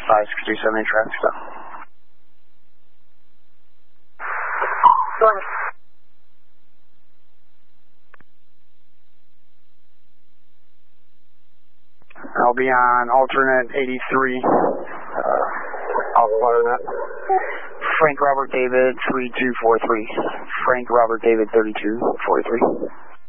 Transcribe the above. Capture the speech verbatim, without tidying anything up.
five six three seven eight traffic stop. Go ahead. I'll be on alternate eighty-three. Uh, I'll go on that. Frank Robert David three two four three. Frank Robert David thirty-two forty-three.